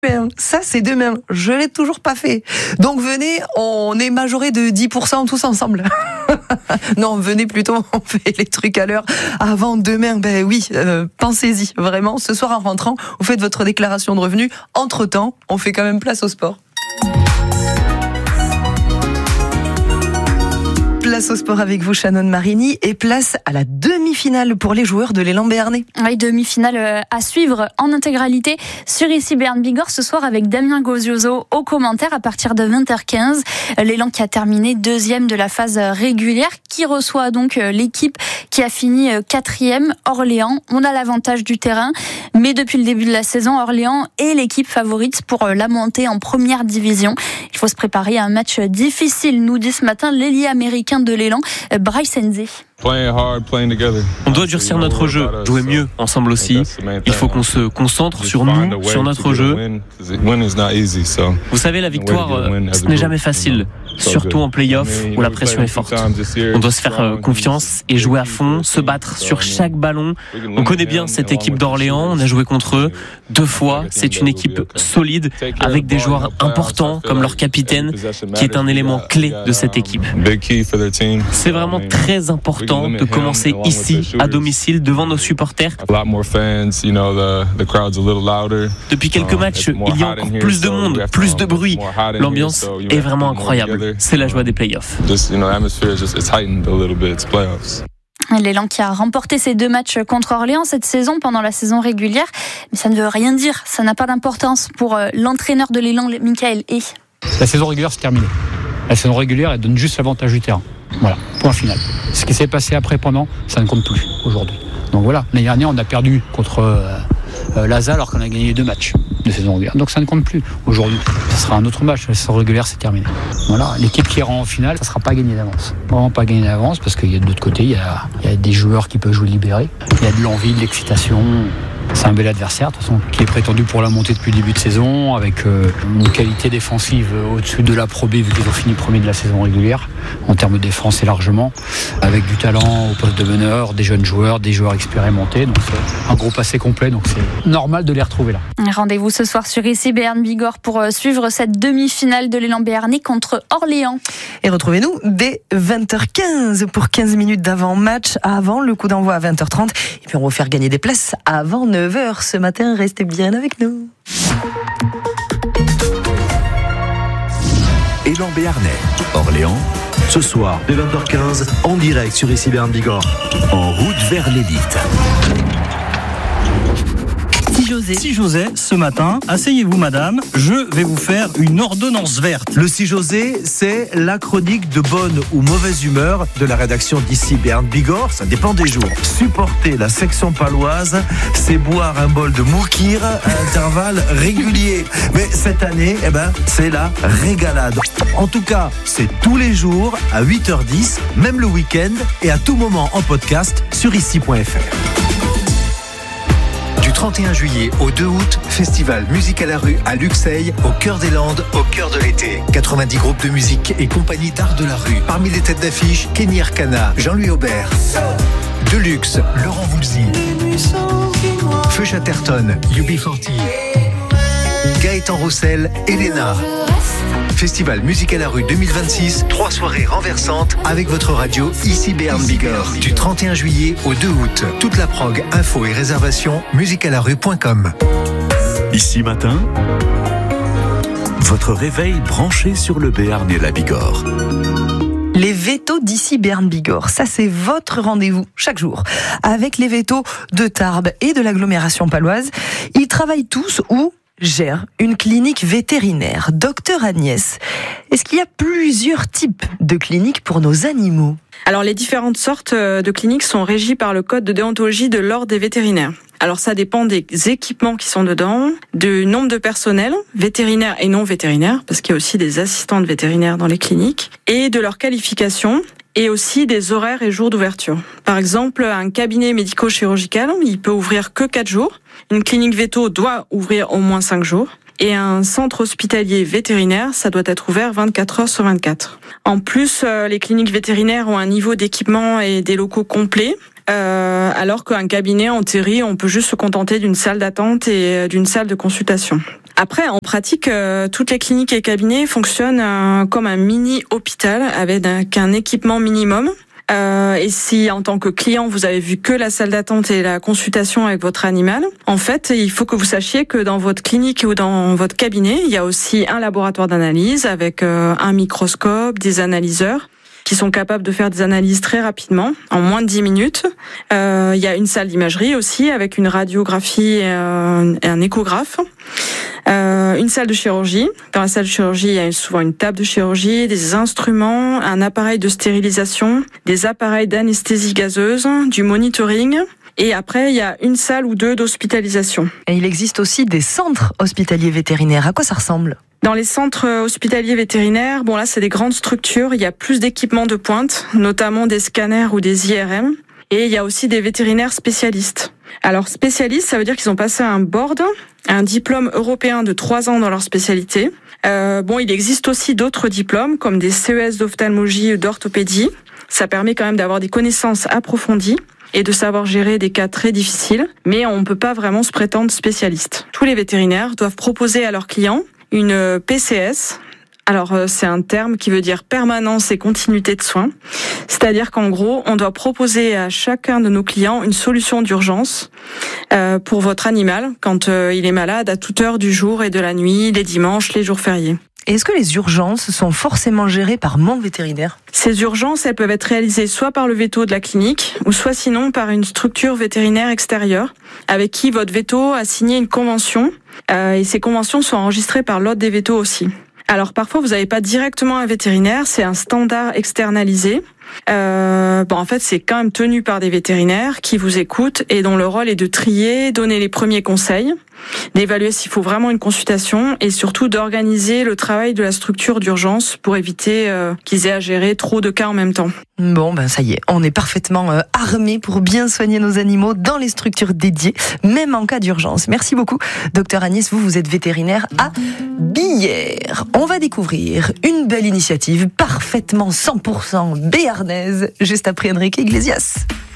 Ça, c'est demain. Je l'ai toujours pas fait. Donc venez, on est majoré de 10% tous ensemble. Non, venez plutôt, on fait les trucs à l'heure avant demain. Ben oui, pensez-y, vraiment. Ce soir en rentrant, vous faites votre déclaration de revenus. Entre-temps, on fait quand même place au sport. Place au sport avec vous, Shannon Marini, et place à la demi-finale pour les joueurs de l'élan béarnais. Oui, demi-finale à suivre en intégralité sur ici Béarn Bigorre ce soir avec Damien Gozioso au commentaire à partir de 20h15. L'élan qui a terminé deuxième de la phase régulière, qui reçoit donc l'équipe qui a fini quatrième, Orléans. On a l'avantage du terrain, mais depuis le début de la saison, Orléans est l'équipe favorite pour la montée en première division. Il faut se préparer à un match difficile, nous dit ce matin l'ailier américain de l'élan, Bryce Enze. On doit durcir notre jeu, jouer mieux ensemble aussi. Il faut qu'on se concentre sur nous, sur notre jeu. Vous savez, la victoire, ce n'est jamais facile, surtout en play-off où la pression est forte. On doit se faire confiance et jouer à fond, se battre sur chaque ballon. On connaît bien cette équipe d'Orléans, on a joué contre eux 2 fois. C'est une équipe solide avec des joueurs importants comme leur capitaine qui est un élément clé de cette équipe. C'est vraiment très important de commencer ici, à domicile, devant nos supporters. Depuis quelques matchs, il y a encore plus de monde, plus de bruit. L'ambiance est vraiment incroyable. C'est la joie des playoffs. L'élan qui a remporté ses 2 matchs contre Orléans cette saison pendant la saison régulière. Mais ça ne veut rien dire, ça n'a pas d'importance pour l'entraîneur de l'élan, Michael Hay. La saison régulière, c'est terminé. La saison régulière, elle donne juste l'avantage du terrain. Voilà, point final. Ce qui s'est passé après, pendant, ça ne compte plus aujourd'hui. Donc voilà, l'année dernière, on a perdu contre Laza alors qu'on a gagné 2 matchs de saison régulière. Donc ça ne compte plus. Aujourd'hui, ça sera un autre match. La saison régulière, c'est terminé. Voilà, l'équipe qui ira en finale, ça ne sera pas gagné d'avance. Vraiment pas gagné d'avance parce qu'il y a de l'autre côté, il y a des joueurs qui peuvent jouer libérés. Il y a de l'envie, de l'excitation. C'est un bel adversaire, de toute façon, qui est prétendu pour la montée depuis le début de saison, avec une qualité défensive au-dessus de la Pro B, vu qu'ils ont fini premier de la saison régulière, en termes de défense et largement, avec du talent au poste de meneur, des jeunes joueurs, des joueurs expérimentés, donc c'est un groupe assez complet, donc c'est normal de les retrouver là. Rendez-vous ce soir sur ici Béarn Bigorre pour suivre cette demi-finale de l'élan béarnais contre Orléans. Et retrouvez-nous dès 20h15 pour 15 minutes d'avant-match, avant le coup d'envoi à 20h30, et puis on va vous faire gagner des places avant 9h ce matin, restez bien avec nous. Élan béarnais, Orléans, ce soir dès 20h15 en direct sur ici Béarn Bigorre, en route vers l'élite. Si José, ce matin, asseyez-vous madame, je vais vous faire une ordonnance verte. Le 6 José, c'est la chronique de bonne ou mauvaise humeur de la rédaction d'ici Béarn Bigorre, ça dépend des jours. Supporter la section paloise, c'est boire un bol de moukir à intervalles réguliers. Mais cette année, c'est la régalade. En tout cas, c'est tous les jours à 8h10, même le week-end et à tout moment en podcast sur ici.fr. Du 31 juillet au 2 août, festival Musique à la rue à Luxeuil, au cœur des Landes, au cœur de l'été. 90 groupes de musique et compagnies d'art de la rue. Parmi les têtes d'affiche, Kenny Arcana, Jean-Louis Aubert, Deluxe, Laurent Voulzy, Feu Chatterton, UB40, Gaëtan Roussel, Elena. Festival Musique à la rue 2026, 3 soirées renversantes avec votre radio ici Béarn Bigorre. Du 31 juillet au 2 août. Toute la prog, info et réservation, musicalarue.com. Ici matin, votre réveil branché sur le Béarn et la Bigorre. Les vétos d'ici Béarn Bigorre, ça c'est votre rendez-vous chaque jour avec les vétos de Tarbes et de l'agglomération paloise. Ils travaillent tous où gère une clinique vétérinaire. Docteur Agnès, est-ce qu'il y a plusieurs types de cliniques pour nos animaux ? Alors les différentes sortes de cliniques sont régies par le code de déontologie de l'ordre des vétérinaires. Alors ça dépend des équipements qui sont dedans, du nombre de personnel, vétérinaires et non vétérinaires, parce qu'il y a aussi des assistantes vétérinaires dans les cliniques, et de leur qualification, et aussi des horaires et jours d'ouverture. Par exemple, un cabinet médico-chirurgical, il peut ouvrir que 4 jours. Une clinique véto doit ouvrir au moins 5 jours. Et un centre hospitalier vétérinaire, ça doit être ouvert 24 heures sur 24. En plus, les cliniques vétérinaires ont un niveau d'équipement et des locaux complets, alors qu'un cabinet, en théorie, on peut juste se contenter d'une salle d'attente et d'une salle de consultation. Après, en pratique, toutes les cliniques et cabinets fonctionnent comme un mini-hôpital avec un équipement minimum. Et si en tant que client vous avez vu que la salle d'attente et la consultation avec votre animal, en fait il faut que vous sachiez que dans votre clinique ou dans votre cabinet, il y a aussi un laboratoire d'analyse avec un microscope, des analyseurs qui sont capables de faire des analyses très rapidement, en moins de 10 minutes. Il y a une salle d'imagerie aussi avec une radiographie et un échographe. Une salle de chirurgie. Dans la salle de chirurgie, il y a souvent une table de chirurgie, des instruments, un appareil de stérilisation, des appareils d'anesthésie gazeuse, du monitoring. Et après, il y a une salle ou deux d'hospitalisation. Et il existe aussi des centres hospitaliers vétérinaires. À quoi ça ressemble ? Dans les centres hospitaliers vétérinaires, bon là, c'est des grandes structures. Il y a plus d'équipements de pointe, notamment des scanners ou des IRM. Et il y a aussi des vétérinaires spécialistes. Alors spécialistes, ça veut dire qu'ils ont passé un board, un diplôme européen de 3 ans dans leur spécialité. Il existe aussi d'autres diplômes comme des CES d'ophtalmologie ou d'orthopédie. Ça permet quand même d'avoir des connaissances approfondies et de savoir gérer des cas très difficiles, mais on ne peut pas vraiment se prétendre spécialiste. Tous les vétérinaires doivent proposer à leurs clients une PCS. Alors, c'est un terme qui veut dire permanence et continuité de soins. C'est-à-dire qu'en gros, on doit proposer à chacun de nos clients une solution d'urgence pour votre animal quand il est malade à toute heure du jour et de la nuit, les dimanches, les jours fériés. Et est-ce que les urgences sont forcément gérées par mon vétérinaire ? Ces urgences, elles peuvent être réalisées soit par le véto de la clinique, ou soit sinon par une structure vétérinaire extérieure, avec qui votre véto a signé une convention, et ces conventions sont enregistrées par l'ordre des vétos aussi. Alors parfois vous n'avez pas directement un vétérinaire, c'est un standard externalisé. En fait c'est quand même tenu par des vétérinaires qui vous écoutent et dont le rôle est de trier, donner les premiers conseils, d'évaluer s'il faut vraiment une consultation et surtout d'organiser le travail de la structure d'urgence pour éviter qu'ils aient à gérer trop de cas en même temps. Bon, ça y est, on est parfaitement armés pour bien soigner nos animaux dans les structures dédiées, même en cas d'urgence. Merci beaucoup, Docteur Agnès. Vous êtes vétérinaire à Billère. On va découvrir une belle initiative parfaitement 100% béarnaise, juste après Enrique Iglesias.